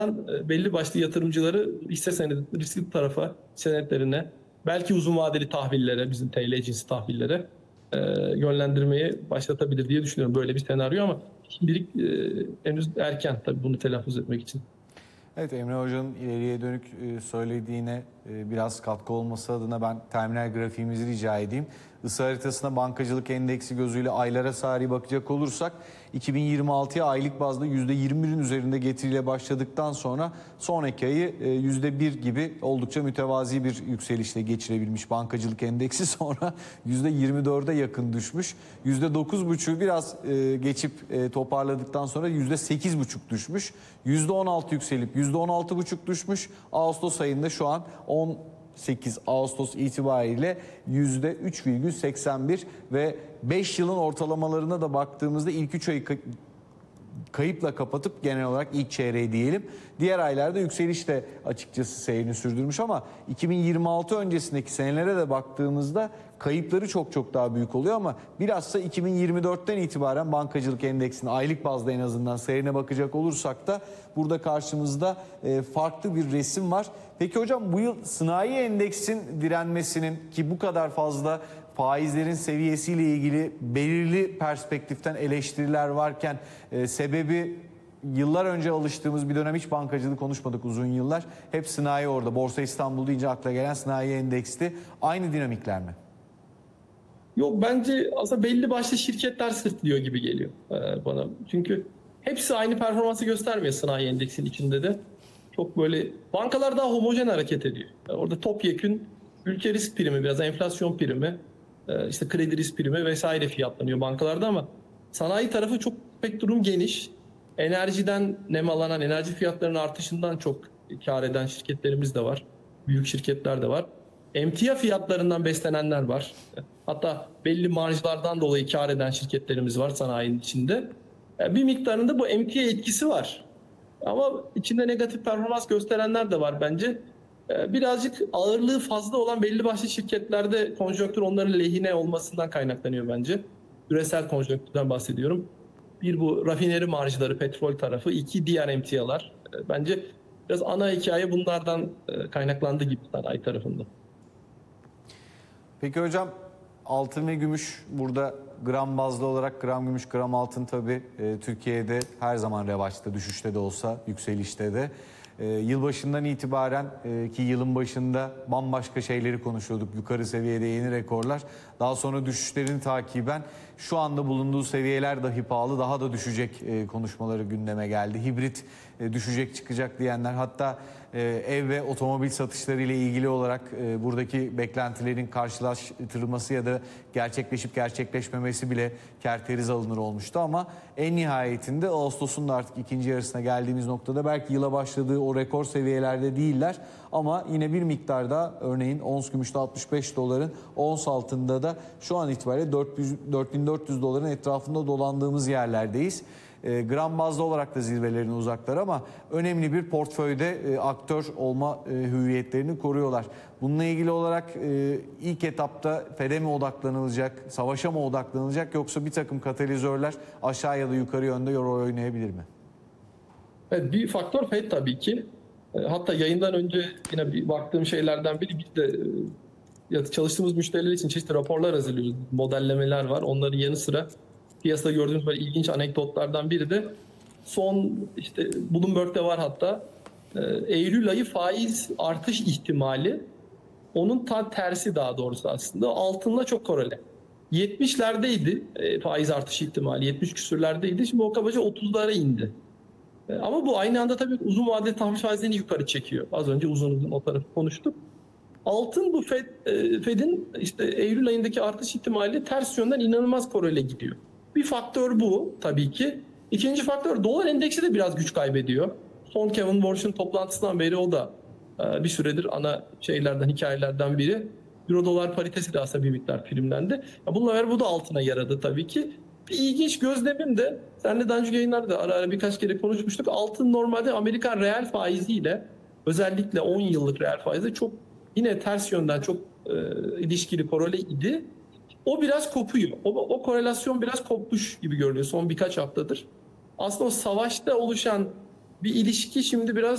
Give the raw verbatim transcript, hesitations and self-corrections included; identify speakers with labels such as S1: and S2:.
S1: e, belli başlı yatırımcıları hisse senedi, riskli tarafa, senetlerine, belki uzun vadeli tahvillere, bizim T L cinsi tahvillere e, yönlendirmeye başlatabilir diye düşünüyorum böyle bir senaryo, ama şimdilik e, henüz erken tabii bunu telaffuz etmek için.
S2: Evet, Emre Hoca'nın ileriye dönük e, söylediğine e, biraz katkı olması adına ben terminal grafiğimizi rica edeyim. Isı haritasına bankacılık endeksi gözüyle aylara sari bakacak olursak iki bin yirmi altıya aylık bazda yüzde yirmi birin üzerinde getiriyle başladıktan sonra sonraki ayı e, yüzde bir gibi oldukça mütevazi bir yükselişle geçirebilmiş bankacılık endeksi, sonra yüzde yirmi dörde yakın düşmüş. yüzde dokuz buçuğu biraz e, geçip e, toparladıktan sonra yüzde sekiz buçuk düşmüş. yüzde on altı yükselip yüzde on altı buçuk düşmüş. Ağustos ayında şu an on sekiz Ağustos itibariyle yüzde üç virgül seksen bir ve beş yılın ortalamalarına da baktığımızda ilk üç ayı kayıpla kapatıp genel olarak ilk çeyreği diyelim, diğer aylarda yükseliş de açıkçası seyrini sürdürmüş, ama iki bin yirmi altı öncesindeki senelere de baktığımızda kayıpları çok çok daha büyük oluyor. Ama bilhassa iki bin yirmi dörtten itibaren bankacılık endeksinin aylık bazda en azından seyrine bakacak olursak da burada karşımızda farklı bir resim var. Peki hocam, bu yıl sanayi endeksin direnmesinin, ki bu kadar fazla faizlerin seviyesiyle ilgili belirli perspektiften eleştiriler varken, e, sebebi yıllar önce alıştığımız bir dönem hiç bankacılık konuşmadık uzun yıllar. Hep sanayi orada. Borsa İstanbul deyince akla gelen sanayi endeksti. Aynı dinamikler mi?
S1: Yok, bence aslında belli başlı şirketler sırtlıyor gibi geliyor e, bana. Çünkü hepsi aynı performansı göstermiyor sanayi endeksinin içinde de. Çok böyle bankalar daha homojen hareket ediyor. Yani orada topyekün ülke risk primi, biraz enflasyon primi, e, işte kredi risk primi vesaire fiyatlanıyor bankalarda, ama sanayi tarafı çok pek durum geniş. Enerjiden nemalanan, enerji fiyatlarının artışından çok kar eden şirketlerimiz de var. Büyük şirketler de var. Emtia fiyatlarından beslenenler var. Hatta belli marjlardan dolayı kar eden şirketlerimiz var sanayinin içinde. Bir miktarında bu emtia etkisi var. Ama içinde negatif performans gösterenler de var bence. Birazcık ağırlığı fazla olan belli başlı şirketlerde konjonktür onların lehine olmasından kaynaklanıyor bence. Küresel konjonktürden bahsediyorum. Bir, bu rafineri marjları, petrol tarafı. İki, diğer emtialar. Bence biraz ana hikaye bunlardan kaynaklandı gibi sanayi tarafında.
S2: Peki hocam, altın ve gümüş burada gram bazlı olarak, gram gümüş gram altın tabii e, Türkiye'de her zaman revaçta, düşüşte de olsa yükselişte de. E, yılbaşından itibaren e, ki yılın başında bambaşka şeyleri konuşuyorduk. Yukarı seviyede yeni rekorlar. Daha sonra düşüşlerini takiben şu anda bulunduğu seviyeler dahi pahalı, daha da düşecek e, konuşmaları gündeme geldi. Hibrit e, düşecek çıkacak diyenler, hatta e, ev ve otomobil satışları ile ilgili olarak e, buradaki beklentilerin karşılaştırılması ya da gerçekleşip gerçekleşmemesi bile kerteriz alınır olmuştu. Ama en nihayetinde Ağustos'un da artık ikinci yarısına geldiğimiz noktada belki yıla başladığı o rekor seviyelerde değiller, ama yine bir miktarda, örneğin ons gümüşte altmış beş doların, ons altında da şu an itibariyle dört bin dört yüz doların etrafında dolandığımız yerlerdeyiz. E, gram bazlı olarak da zirvelerine uzaklar, ama önemli bir portföyde e, aktör olma e, hüviyetlerini koruyorlar. Bununla ilgili olarak e, ilk etapta F E D'e mi odaklanılacak, savaşa mı odaklanılacak, yoksa bir takım katalizörler aşağı ya da yukarı yönde rol oynayabilir mi?
S1: Evet, bir faktör F E D tabii ki. Hatta yayından önce yine bir baktığım şeylerden biri, biz de ya çalıştığımız müşteriler için çeşitli raporlar hazırlıyoruz. Modellemeler var. Onların yanı sıra piyasada gördüğümüz böyle ilginç anekdotlardan biri de son, işte Bloomberg'de var hatta, Eylül ayı faiz artış ihtimali, onun tam tersi daha doğrusu aslında, altınla çok korele. yetmişlerdeydi faiz artış ihtimali, yetmiş küsürlerdeydi. Şimdi o kabaca otuzlara indi. Ama bu aynı anda tabii uzun vadeli tahvil faizlerini yukarı çekiyor. Az önce uzun uzun o tarafı konuştuk. Altın, bu Fed, Fed'in işte Eylül ayındaki artış ihtimali ters yönden inanılmaz korele gidiyor. Bir faktör bu tabii ki. İkinci faktör, dolar endeksi de biraz güç kaybediyor. Son Kevin Warsh'un toplantısından beri o da bir süredir ana şeylerden, hikayelerden biri. Euro dolar paritesi de aslında bir miktar filmlendi. Bununla beraber bu da altına yaradı tabii ki. Bir ilginç gözlemim de, seninle daha önce yayınlarda ara ara birkaç kere konuşmuştuk. Altın normalde Amerikan reel faiziyle, özellikle on yıllık reel faizle çok yine ters yönden çok e, ilişkili, korele idi. O biraz kopuyor. O, o korelasyon biraz kopmuş gibi görünüyor son birkaç haftadır. Aslında o savaşta oluşan bir ilişki şimdi biraz